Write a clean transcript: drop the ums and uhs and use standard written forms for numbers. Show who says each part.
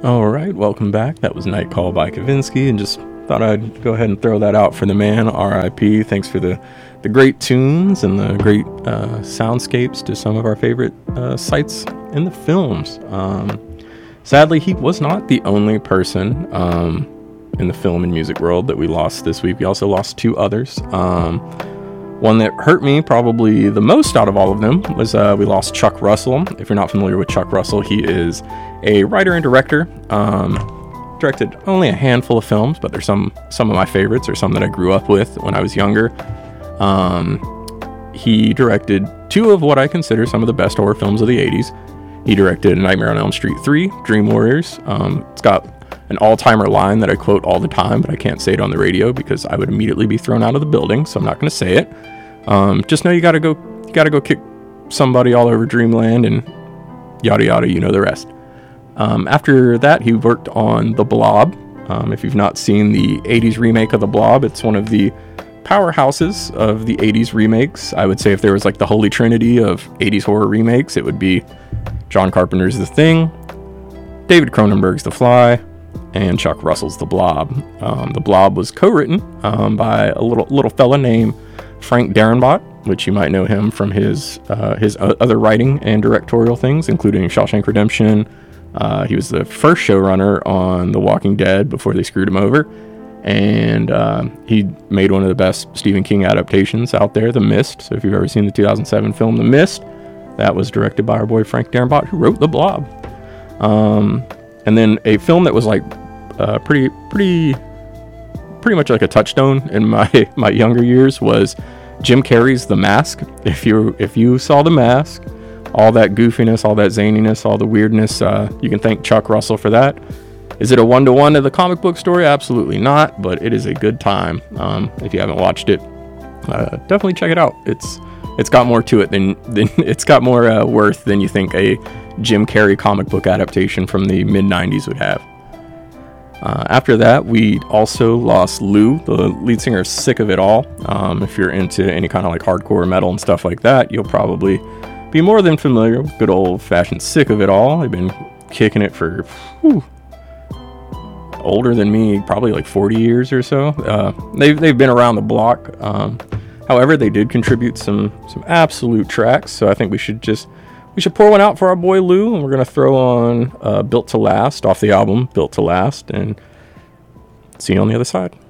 Speaker 1: All right, welcome back. That was Night Call by Kavinsky, and just thought I'd go ahead and throw that out for the man, R.I.P. Thanks for the great tunes and the great soundscapes to some of our favorite sights in the films. Sadly, he was not the only person in the film and music world that we lost this week. We also lost two others. One that hurt me probably the most out of all of them was we lost Chuck Russell. If you're not familiar with Chuck Russell, he is a writer and director. Directed only a handful of films, but there's some of my favorites, or some that I grew up with when I was younger. He directed two of what I consider some of the best horror films of the 80s. He directed Nightmare on Elm Street 3, Dream Warriors. It's got an all-timer line that I quote all the time, but I can't say it on the radio because I would immediately be thrown out of the building, so I'm not going to say it. Just know you gotta go kick somebody all over Dreamland and yada yada, you know the rest. After that, he worked on The Blob. If you've not seen the 80s remake of The Blob, it's one of the powerhouses of the 80s remakes. I would say if there was like the holy trinity of 80s horror remakes, it would be John Carpenter's The Thing, David Cronenberg's The Fly, and Chuck Russell's The Blob. The Blob was co-written by a little fella named Frank Darabont, which you might know him from his other writing and directorial things, including Shawshank Redemption. He was the first showrunner on The Walking Dead before they screwed him over, and he made one of the best Stephen King adaptations out there, The Mist. So if you've ever seen the 2007 film The Mist, that was directed by our boy Frank Darabont, who wrote The Blob. And then a film that was like pretty much like a touchstone in my younger years was Jim Carrey's The Mask. If you saw The Mask, all that goofiness, all that zaniness, all the weirdness, you can thank Chuck Russell for that. Is it a one-to-one of the comic book story? Absolutely not, but it is a good time. If you haven't watched it, definitely check it out. It's got more to it than it's got more worth than you think a Jim Carrey comic book adaptation from the mid-90s would have. After that, we also lost Lou, the lead singer of Sick of It All. If you're into any kind of like hardcore metal and stuff like that, you'll probably be more than familiar with good old-fashioned Sick of It All. They've been kicking it for older than me, probably like 40 years or so. They've been around the block. However, they did contribute some absolute tracks, so I think we should pour one out for our boy Lou, and we're going to throw on Built to Last off the album Built to Last, and see you on the other side.